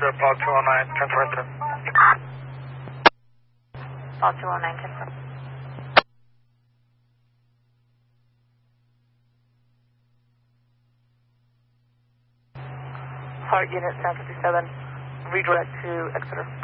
Apollo 209, transfer resident. Apollo 209, confirm. Heart unit 757, redirect to Exeter.